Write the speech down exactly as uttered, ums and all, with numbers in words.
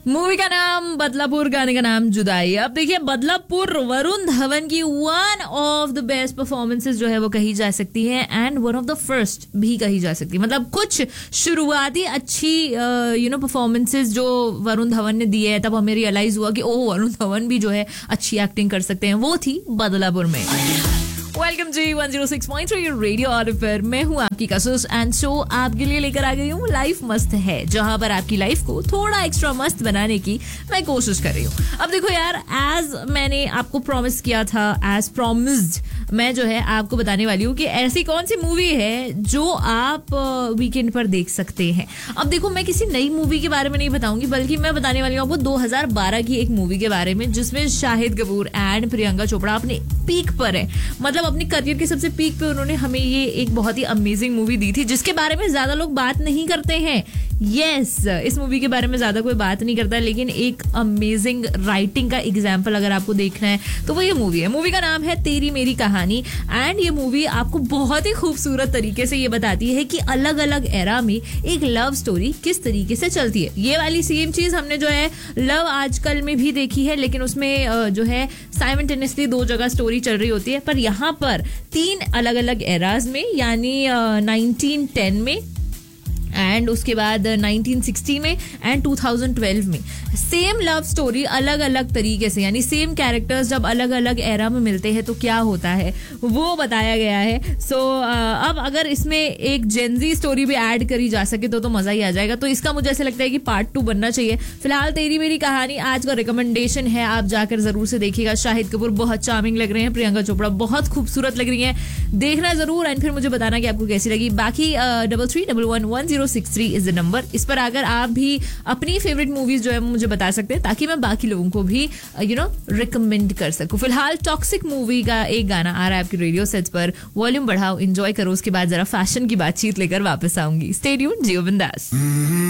Movie का नाम बदलापुर, गाने का नाम जुदाई। अब देखिए बदलापुर वरुण धवन की one of the best performances जो है वो कही जा सकती है and one of the first भी कही जा सकती है। मतलब कुछ शुरुआती अच्छी यू नो परफॉर्मेंसेस जो वरुण धवन ने दी है, तब हमें रियलाइज हुआ कि ओह वरुण धवन भी जो है अच्छी एक्टिंग कर सकते हैं, वो थी बदलापुर में। वेलकम जी one zero six point three radio और फिर मैं हूँ आपकी कसुस एंड शो आपके लिए लेकर आ गई हूँ लाइफ मस्त है, जहां पर आपकी लाइफ को थोड़ा एक्स्ट्रा मस्त बनाने की मैं कोशिश कर रही हूँ। अब देखो यार, एज मैंने आपको प्रॉमिस किया था, एज प्रॉमिस्ड मैं जो है आपको बताने वाली हूँ कि ऐसी कौन सी मूवी है जो आप वीकेंड पर देख सकते हैं। अब देखो, मैं किसी नई मूवी के बारे में नहीं बताऊंगी, बल्कि मैं बताने वाली हूँ आपको दो हज़ार बारह की एक मूवी के बारे में, जिसमें शाहिद कपूर एंड प्रियंका चोपड़ा अपने पीक पर है। मतलब अपने करियर के सबसे पीक पे उन्होंने हमें ये एक बहुत ही अमेजिंग मूवी दी थी, जिसके बारे में ज्यादा लोग बात नहीं करते हैं। यस yes, इस मूवी के बारे में ज्यादा कोई बात नहीं करता, लेकिन एक अमेजिंग राइटिंग का एग्जाम्पल अगर आपको देखना है तो वो ये मूवी है। मूवी का नाम है तेरी मेरी कहानी एंड ये मूवी आपको बहुत ही खूबसूरत तरीके से ये बताती है कि अलग अलग एरा में एक लव स्टोरी किस तरीके से चलती है। ये वाली सेम चीज हमने जो है लव आजकल में भी देखी है, लेकिन उसमें जो है साइमल्टेनियसली दो जगह स्टोरी चल रही होती है, पर यहाँ पर तीन अलग अलग एराज में, यानी नाइनटीन टेन में एंड उसके बाद नाइनटीन सिक्सटी में एंड टू थाउज़ेंड ट्वेल्व में सेम लव स्टोरी अलग अलग तरीके से, यानी सेम कैरेक्टर्स जब अलग अलग एरा में मिलते हैं तो क्या होता है वो बताया गया है। सो so, uh, अब अगर इसमें एक जेनजी स्टोरी भी ऐड करी जा सके तो तो मजा ही आ जाएगा। तो इसका मुझे ऐसा लगता है कि पार्ट टू बनना चाहिए। फिलहाल तेरी मेरी कहानी आज का रिकमेंडेशन है, आप जाकर जरूर से देखिएगा। शाहिद कपूर बहुत चार्मिंग लग रहे हैं, प्रियंका चोपड़ा बहुत खूबसूरत लग रही है, देखना जरूर एंड फिर मुझे बताना कि आपको कैसी लगी। बाकी double three double one one zero six three is the number, इस पर आकर आप भी अपनी फेवरेट मूवीज जो है मुझे बता सकते हैं, ताकि मैं बाकी लोगों को भी यू नो रिकमेंड कर सकूं। फिलहाल टॉक्सिक मूवी का एक गाना आ रहा है आपके रेडियो सेट्स पर, वॉल्यूम बढ़ाओ, एंजॉय करो। उसके बाद जरा फैशन की बातचीत लेकर वापस आऊंगी। स्टे ट्यून्ड, जियो बिंदास।